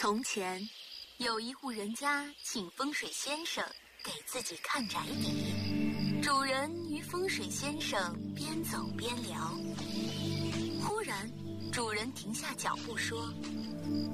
从前，有一户人家请风水先生给自己看宅邸。主人与风水先生边走边聊，忽然，主人停下脚步说：“